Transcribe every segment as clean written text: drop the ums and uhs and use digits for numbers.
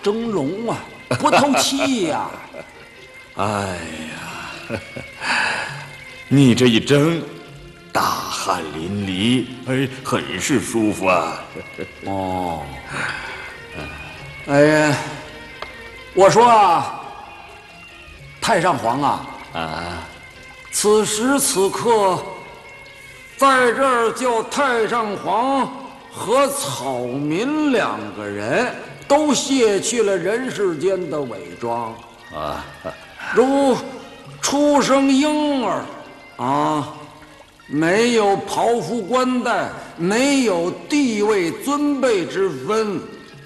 蒸笼啊，不透气呀。 哎呀，你这一蒸，大汗淋漓，哎，很是舒服啊。 哦，哎，我说啊，太上皇啊，此时此刻，在这儿叫太上皇和草民两个人都卸去了人世间的伪装啊， 如出生婴儿啊，没有袍服冠带，没有地位尊卑之分。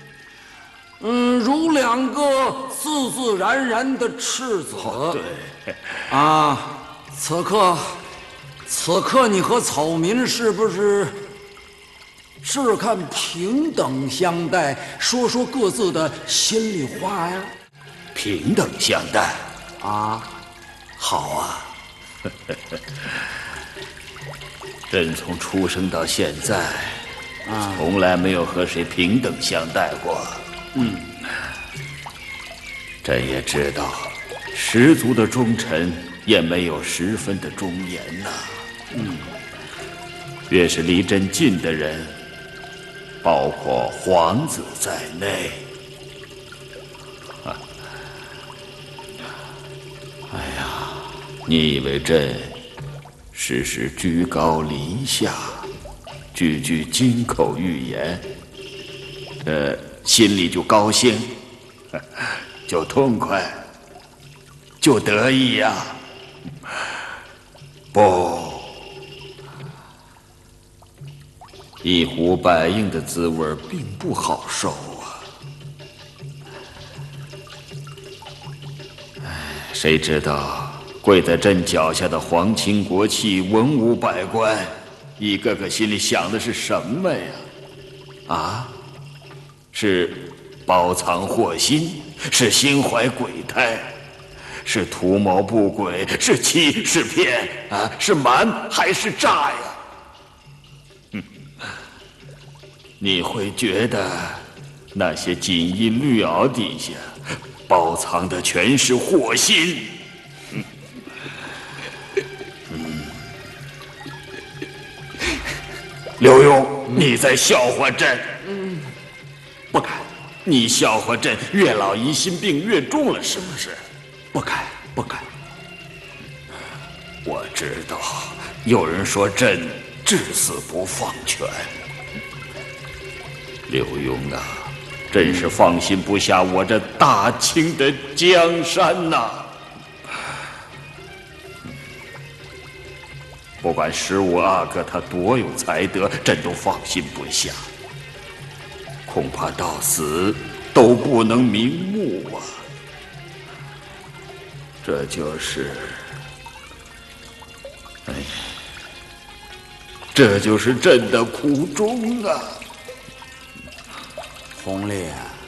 如两个自自然然的赤子。 对， 啊，此刻你和草民是不是试试看平等相待，说说各自的心里话呀？ 平等相待啊， 好啊。朕从出生到现在，从来没有和谁平等相待过。朕也知道，十足的忠臣也没有十分的忠言呐。越是离朕近的人，包括皇子在内，哎呀，你以为朕时时居高临下，句句金口玉言，心里就高兴，就痛快，就得意呀？不，一呼百应的滋味并不好受啊！谁知道跪在朕脚下的皇亲国戚、文武百官，一个个心里想的是什么呀？啊？是包藏祸心，是心怀鬼胎，是图谋不轨，是欺是骗啊？是瞒还是诈呀？你会觉得那些锦衣绿袄底下包藏的全是祸心。刘墉，你在笑话朕？ 不敢， 你笑话朕越老疑心病越重了，是不是？ 不敢，不敢。 我知道，有人说朕至死不放权。刘墉啊，真是放心不下我这大清的江山呐！不管15阿哥他多有才德，朕都放心不下。恐怕到死都不能瞑目啊！这就是，这就是朕的苦衷啊！ 弘历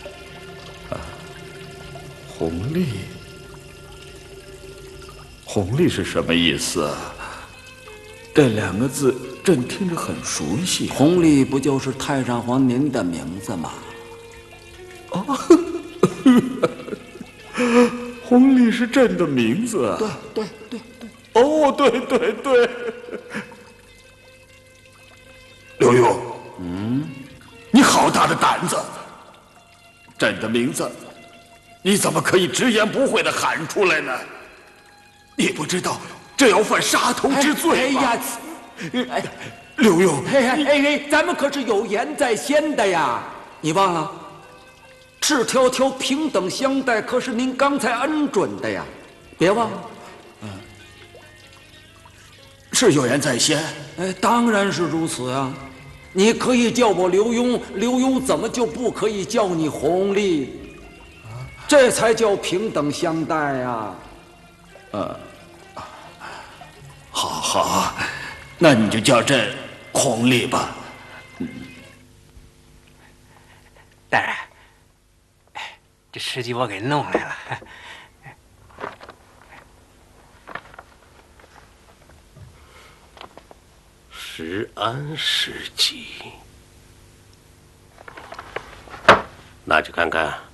弘历，弘历是什么意思啊？这两个字朕听着很熟悉。 弘历不就是太上皇您的名字吗？ 哦，弘历是朕的名字啊！ 对。 哦，对。刘墉，你好大的胆子！朕的名字，你怎么可以直言不讳地喊出来呢？你不知道这要犯杀头之罪吗？刘墉， 咱们可是有言在先的呀！你忘了，赤条条平等相待，可是您刚才恩准的呀，别忘了。 是有言在先。 当然是如此啊！你可以叫我刘墉，刘墉怎么就不可以叫你弘历？这才叫平等相待呀！ 好，那你就叫朕弘历吧。 大人，这诗集我给弄来了。 石安诗集，拿去看看。